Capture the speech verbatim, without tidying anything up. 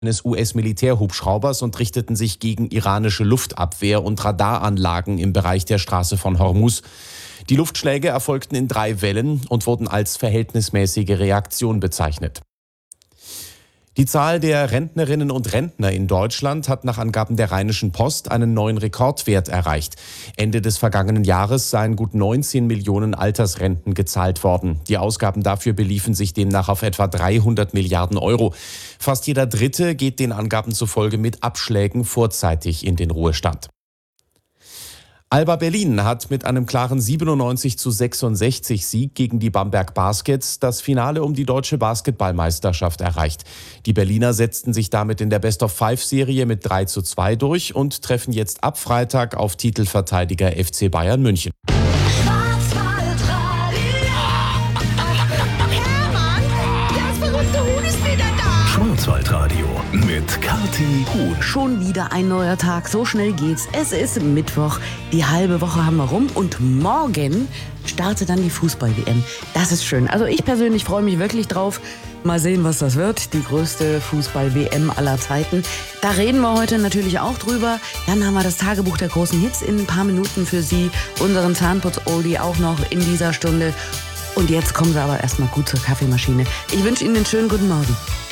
eines U S-Militärhubschraubers und richteten sich gegen iranische Luftabwehr- und Radaranlagen im Bereich der Straße von Hormuz. Die Luftschläge erfolgten in drei Wellen und wurden als verhältnismäßige Reaktion bezeichnet. Die Zahl der Rentnerinnen und Rentner in Deutschland hat nach Angaben der Rheinischen Post einen neuen Rekordwert erreicht. Ende des vergangenen Jahres seien gut neunzehn Millionen Altersrenten gezahlt worden. Die Ausgaben dafür beliefen sich demnach auf etwa dreihundert Milliarden Euro. Fast jeder Dritte geht den Angaben zufolge mit Abschlägen vorzeitig in den Ruhestand. Alba Berlin hat mit einem klaren siebenundneunzig zu sechsundsechzig Sieg gegen die Bamberg Baskets das Finale um die deutsche Basketballmeisterschaft erreicht. Die Berliner setzten sich damit in der Best-of-Five-Serie mit drei zu zwei durch und treffen jetzt ab Freitag auf Titelverteidiger F C Bayern München. Schwarzwaldradio mit Kathi Huhn. Schon wieder ein neuer Tag, so schnell geht's. Es ist Mittwoch, die halbe Woche haben wir rum und morgen startet dann die Fußball-W M. Das ist schön. Also ich persönlich freue mich wirklich drauf. Mal sehen, was das wird. Die größte Fußball-W M aller Zeiten. Da reden wir heute natürlich auch drüber. Dann haben wir das Tagebuch der großen Hits in ein paar Minuten für Sie. Unseren Zahnputz-Oldie auch noch in dieser Stunde. Und jetzt kommen Sie aber erstmal gut zur Kaffeemaschine. Ich wünsche Ihnen einen schönen guten Morgen.